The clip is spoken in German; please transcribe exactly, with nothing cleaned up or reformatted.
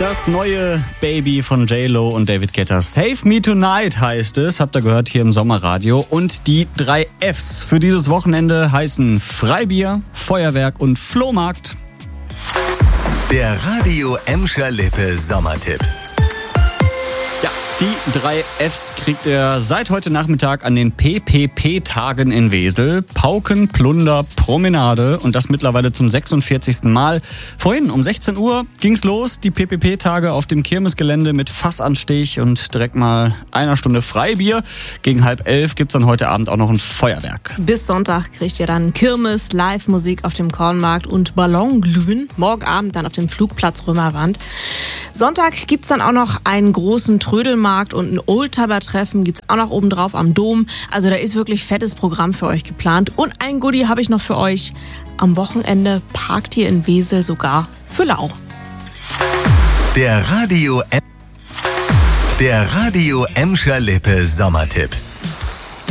Das neue Baby von J-Lo und David Guetta. Save Me Tonight heißt es, habt ihr gehört hier im Sommerradio. Und die drei Fs für dieses Wochenende heißen Freibier, Feuerwerk und Flohmarkt. Der Radio Emscher Lippe Sommertipp. Ja, die drei Fs kriegt er seit heute Nachmittag an den P P P-Tagen in Wesel. Pauken, Plunder, Promenade und das mittlerweile zum sechsundvierzigsten Mal. Vorhin um sechzehn Uhr ging's los, die P P P-Tage auf dem Kirmesgelände mit Fassanstich und direkt mal einer Stunde Freibier. Gegen halb elf gibt's dann heute Abend auch noch ein Feuerwerk. Bis Sonntag kriegt ihr dann Kirmes, Live-Musik auf dem Kornmarkt und Ballonglühen. Morgen Abend dann auf dem Flugplatz Römerwand. Sonntag gibt's dann auch noch einen großen Trödelmarkt und ein Oldtimer-Treffen gibt's auch noch oben drauf am Dom. Also da ist wirklich fettes Programm für euch geplant. Und ein Goodie habe ich noch für euch. Am Wochenende parkt ihr in Wesel sogar für lau. Der Radio, der Radio Emscher Lippe Sommertipp.